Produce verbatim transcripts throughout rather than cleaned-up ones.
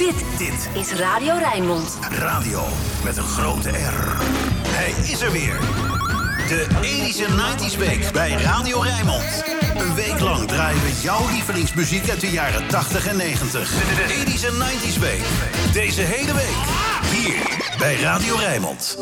Dit, Dit is Radio Rijnmond. Radio met een grote R. Hij is er weer. De Edische negentig Week bij Radio Rijnmond. Een week lang draaien we jouw lievelingsmuziek uit de jaren tachtig en negentig. De Edische negentig Week. Deze hele week. Hier bij Radio Rijnmond.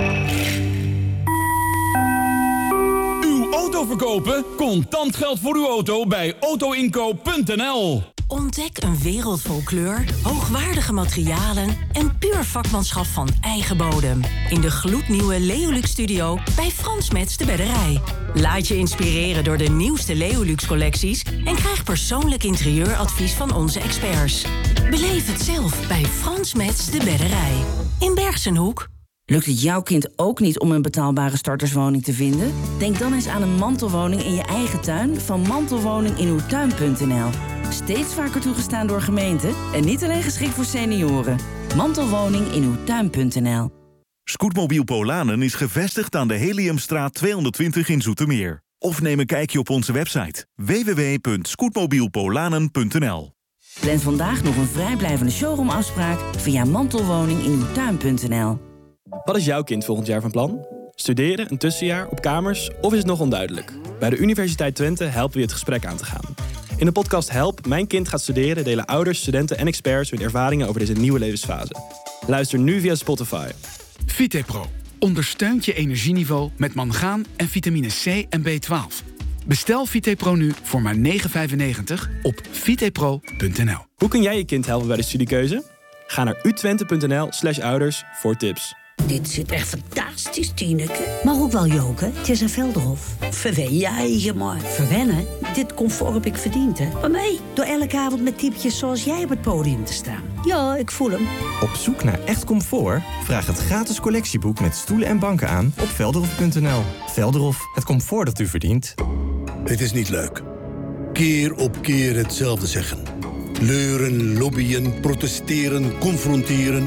Uw auto verkopen? Contant geld voor uw auto bij autoinkoop punt n l. Ontdek een wereld vol kleur, hoogwaardige materialen en puur vakmanschap van eigen bodem. In de gloednieuwe Leolux Studio bij Frans Metz de Bedderij. Laat je inspireren door de nieuwste Leolux collecties en krijg persoonlijk interieuradvies van onze experts. Beleef het zelf bij Frans Metz de Bedderij. In Bergsenhoek. Lukt het jouw kind ook niet om een betaalbare starterswoning te vinden? Denk dan eens aan een mantelwoning in je eigen tuin van mantelwoning in uw tuin punt n l. Steeds vaker toegestaan door gemeenten en niet alleen geschikt voor senioren. Mantelwoning in uw tuin punt n l. Scootmobiel Polanen is gevestigd aan de Heliumstraat tweehonderdtwintig in Zoetermeer. Of neem een kijkje op onze website w w w punt scootmobielpolanen punt n l. Plan vandaag nog een vrijblijvende showroomafspraak via mantelwoning in uw tuin punt n l. Wat is jouw kind volgend jaar van plan? Studeren, een tussenjaar, op kamers of is het nog onduidelijk? Bij de Universiteit Twente helpen we je het gesprek aan te gaan. In de podcast Help, mijn kind gaat studeren... delen ouders, studenten en experts hun ervaringen over deze nieuwe levensfase. Luister nu via Spotify. Vitepro ondersteunt je energieniveau met mangaan en vitamine C en B twaalf. Bestel Vitepro nu voor maar negen vijfennegentig op vitepro punt n l. Hoe kun jij je kind helpen bij de studiekeuze? Ga naar utwente punt n l slash ouders voor tips. Dit zit echt fantastisch, Tineke. Maar ook wel joken. Het is een Velderhof. Verwen je eigen maar. Verwennen? Dit comfort heb ik verdiend, hè. Maar nee, door elke avond met typetjes zoals jij op het podium te staan. Ja, ik voel hem. Op zoek naar echt comfort? Vraag het gratis collectieboek met stoelen en banken aan op velderhof punt n l. Velderhof, het comfort dat u verdient. Het is niet leuk. Keer op keer hetzelfde zeggen. Leuren, lobbyen, protesteren, confronteren.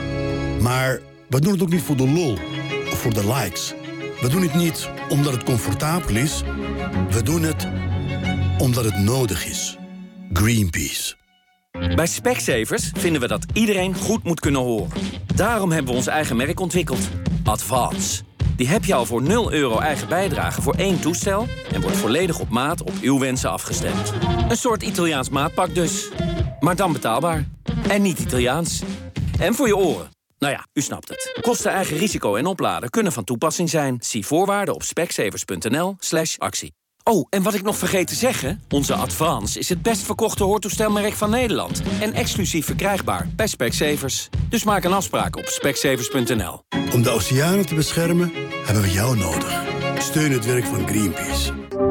Maar we doen het ook niet voor de lol of voor de likes. We doen het niet omdat het comfortabel is. We doen het omdat het nodig is. Greenpeace. Bij Specsavers vinden we dat iedereen goed moet kunnen horen. Daarom hebben we ons eigen merk ontwikkeld. Advance. Die heb je al voor nul euro eigen bijdrage voor één toestel... en wordt volledig op maat op uw wensen afgestemd. Een soort Italiaans maatpak dus. Maar dan betaalbaar. En niet Italiaans. En voor je oren. Nou ja, u snapt het. Kosten, eigen risico en opladen kunnen van toepassing zijn. Zie voorwaarden op specsavers punt n l slash actie. Oh, en wat ik nog vergeet te zeggen... onze Advance is het best verkochte hoortoestelmerk van Nederland... en exclusief verkrijgbaar bij Specsavers. Dus maak een afspraak op specsavers punt n l. Om de oceanen te beschermen hebben we jou nodig. Steun het werk van Greenpeace.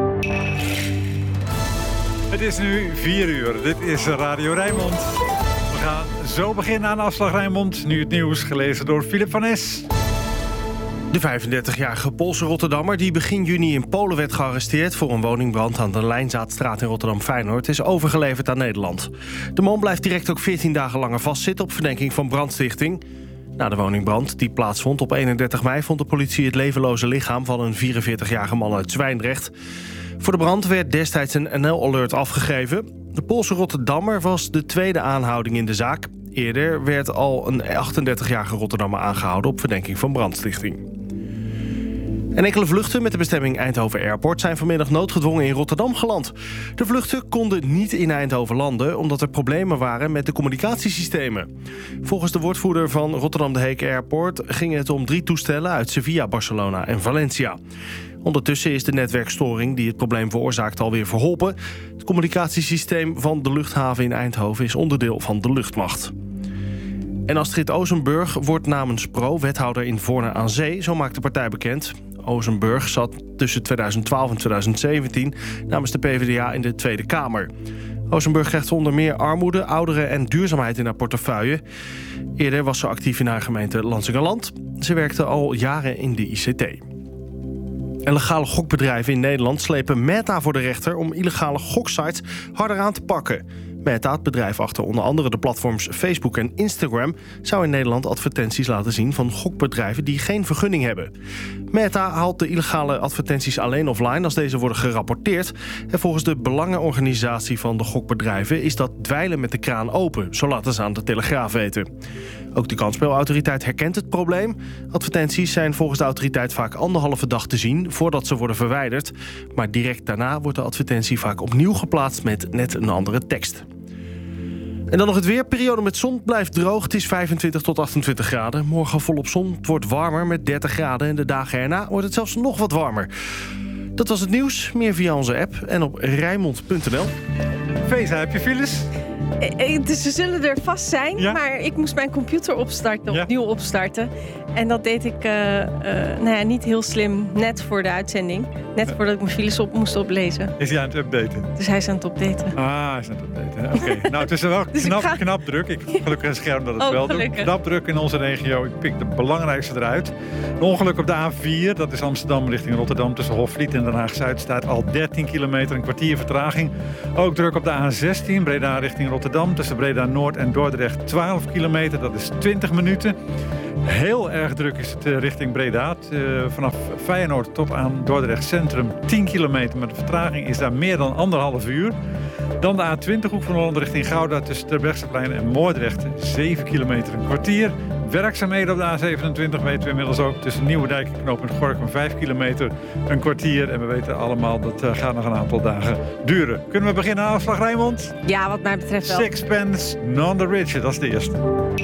Het is nu vier uur. Dit is Radio Rijnmond. We gaan zo beginnen aan Afslag Rijnmond. Nu het nieuws, gelezen door Philip van Es. De vijfendertigjarige Poolse Rotterdammer die begin juni in Polen werd gearresteerd... voor een woningbrand aan de Lijnzaadstraat in Rotterdam-Feyenoord... is overgeleverd aan Nederland. De man blijft direct ook veertien dagen langer vastzitten... op verdenking van brandstichting. Na de woningbrand, die plaatsvond op eenendertig mei... vond de politie het levenloze lichaam van een vierenveertigjarige man uit Zwijndrecht. Voor de brand werd destijds een N L-alert afgegeven. De Poolse Rotterdammer was de tweede aanhouding in de zaak. Eerder werd al een achtendertigjarige Rotterdammer aangehouden... op verdenking van brandstichting. En enkele vluchten met de bestemming Eindhoven Airport... zijn vanmiddag noodgedwongen in Rotterdam geland. De vluchten konden niet in Eindhoven landen... omdat er problemen waren met de communicatiesystemen. Volgens de woordvoerder van Rotterdam de Heek Airport... ging het om drie toestellen uit Sevilla, Barcelona en Valencia. Ondertussen is de netwerkstoring die het probleem veroorzaakt alweer verholpen. Het communicatiesysteem van de luchthaven in Eindhoven... is onderdeel van de luchtmacht. En Astrid Ozenburg wordt namens Pro wethouder in Voorne aan Zee. Zo maakt de partij bekend. Ozenburg zat tussen tweeduizend twaalf en tweeduizend zeventien namens de P v d A in de Tweede Kamer. Ozenburg krijgt onder meer armoede, ouderen en duurzaamheid in haar portefeuille. Eerder was ze actief in haar gemeente Lansingerland. Ze werkte al jaren in de I C T. En legale gokbedrijven in Nederland slepen Meta voor de rechter... om illegale goksites harder aan te pakken. Meta, het bedrijf achter onder andere de platforms Facebook en Instagram, zou in Nederland advertenties laten zien van gokbedrijven die geen vergunning hebben. Meta haalt de illegale advertenties alleen offline als deze worden gerapporteerd. En volgens de belangenorganisatie van de gokbedrijven is dat dweilen met de kraan open, zo laten ze aan de Telegraaf weten. Ook de kansspelautoriteit herkent het probleem. Advertenties zijn volgens de autoriteit vaak anderhalve dag te zien voordat ze worden verwijderd. Maar direct daarna wordt de advertentie vaak opnieuw geplaatst met net een andere tekst. En dan nog het weer. Periode met zon blijft droog. Het is vijfentwintig tot achtentwintig graden. Morgen volop zon. Het wordt warmer met dertig graden. En de dagen erna wordt het zelfs nog wat warmer. Dat was het nieuws. Meer via onze app en op Rijnmond punt n l. Veza, heb je files? Dus ze zullen er vast zijn, ja? Maar ik moest mijn computer opstarten, ja? opnieuw opstarten. En dat deed ik uh, uh, nou ja, niet heel slim, net voor de uitzending. Net voordat ik mijn files op moest oplezen. Is hij aan het updaten? Dus hij is aan het updaten. Ah, hij is aan het updaten. Oké. Okay. Nou, het is wel dus knap, ga... knap druk. Ik heb gelukkig een scherm dat het oh, wel gelukkig. doet. Knap druk in onze regio. Ik pik de belangrijkste eruit. Een ongeluk op de A vier, dat is Amsterdam richting Rotterdam. Tussen Hofvliet en Den Haag-Zuid staat al dertien kilometer, een kwartier vertraging. Ook druk op de A zestien, Breda richting Rotterdam. Tussen Breda-Noord en Dordrecht twaalf kilometer, dat is twintig minuten. Heel erg druk is het uh, richting Breda. Uh, vanaf Feyenoord tot aan Dordrecht Centrum tien kilometer. Maar de vertraging is daar meer dan anderhalf uur. Dan de A twintig, Hoek van Holland richting Gouda. Tussen Terbrechtseplein en Moordrecht zeven kilometer, een kwartier. Werkzaamheden op de A zevenentwintig weten we inmiddels ook. Tussen Nieuwedijk en knooppunt Gorinchem vijf kilometer, een kwartier. En we weten allemaal dat uh, gaat nog een aantal dagen duren. Kunnen we beginnen aan Afslag Rijnmond? Ja, wat mij betreft wel. Sixpence None the Richer, dat is de eerste.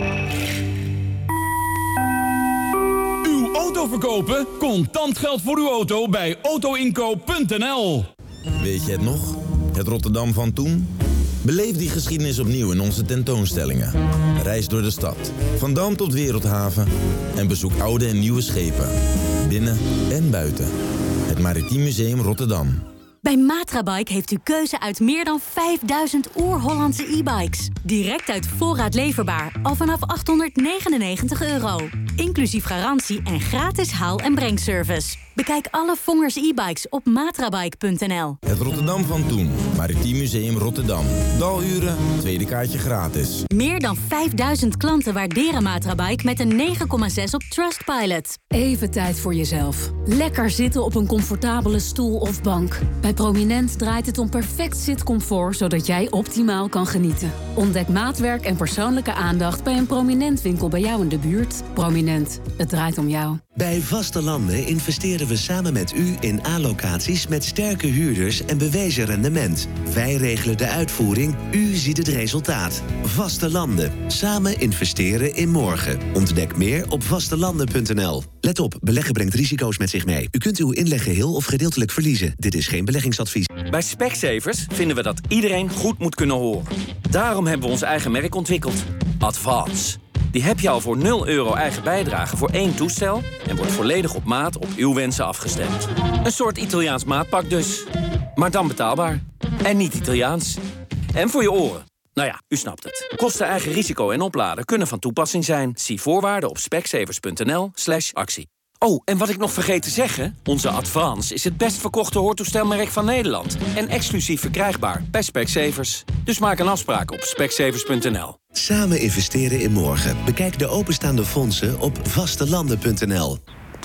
Auto verkopen? Contant geld voor uw auto bij auto inkoop punt n l. Weet je het nog? Het Rotterdam van toen? Beleef die geschiedenis opnieuw in onze tentoonstellingen. Reis door de stad, van Dam tot Wereldhaven. En bezoek oude en nieuwe schepen. Binnen en buiten. Het Maritiem Museum Rotterdam. Bij Matrabike heeft u keuze uit meer dan vijfduizend oer-Hollandse e-bikes. Direct uit voorraad leverbaar, al vanaf achthonderdnegenennegentig euro. Inclusief garantie en gratis haal- en brengservice. Bekijk alle Vongers e-bikes op matrabike punt n l. Het Rotterdam van toen. Maritiem Museum Rotterdam. Daluren, tweede kaartje gratis. Meer dan vijfduizend klanten waarderen Matrabike met een negen komma zes op Trustpilot. Even tijd voor jezelf. Lekker zitten op een comfortabele stoel of bank. Bij Prominent draait het om perfect zitcomfort, zodat jij optimaal kan genieten. Ontdek maatwerk en persoonlijke aandacht bij een Prominent winkel bij jou in de buurt. Prominent, het draait om jou. Bij Vaste Landen investeren we samen met u in A-locaties met sterke huurders en bewezen rendement. Wij regelen de uitvoering, u ziet het resultaat. Vaste Landen. Samen investeren in morgen. Ontdek meer op vastelanden punt n l. Let op, beleggen brengt risico's met zich mee. U kunt uw inleg geheel of gedeeltelijk verliezen. Dit is geen beleggingsadvies. Bij Specsavers vinden we dat iedereen goed moet kunnen horen. Daarom hebben we ons eigen merk ontwikkeld. Advance. Die heb je al voor nul euro eigen bijdrage voor één toestel en wordt volledig op maat op uw wensen afgestemd. Een soort Italiaans maatpak dus. Maar dan betaalbaar. En niet Italiaans. En voor je oren. Nou ja, u snapt het. Kosten, eigen risico en opladen kunnen van toepassing zijn. Zie voorwaarden op specsavers punt n l slash actie. Oh, en wat ik nog vergeet te zeggen. Onze Advance is het best verkochte hoortoestelmerk van Nederland. En exclusief verkrijgbaar bij Specsavers. Dus maak een afspraak op specsavers punt n l. Samen investeren in morgen. Bekijk de openstaande fondsen op vastelanden punt n l.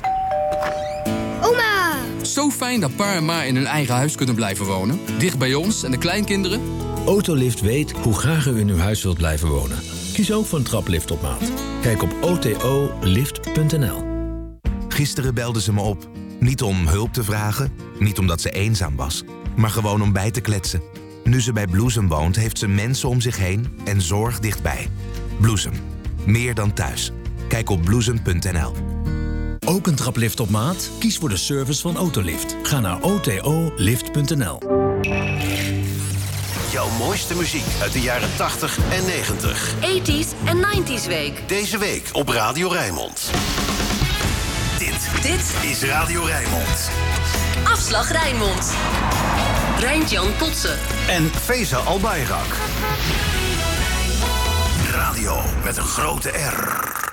Oma! Zo fijn dat pa en ma in hun eigen huis kunnen blijven wonen. Dicht bij ons en de kleinkinderen. Autolift weet hoe graag u in uw huis wilt blijven wonen. Kies ook voor een traplift op maat. Kijk op o t o lift punt n l. Gisteren belde ze me op. Niet om hulp te vragen, niet omdat ze eenzaam was, maar gewoon om bij te kletsen. Nu ze bij Bloesem woont, heeft ze mensen om zich heen en zorg dichtbij. Bloesem. Meer dan thuis. Kijk op bloesem punt n l. Ook een traplift op maat? Kies voor de service van Autolift. Ga naar o t o lift punt n l. Jouw mooiste muziek uit de jaren tachtig en negentig. tachtiger en negentiger week. Deze week op Radio Rijnmond. Dit, dit is Radio Rijnmond. Afslag Rijnmond. Rijntjan Kotze. En Feza Albayrak. Radio met een grote R.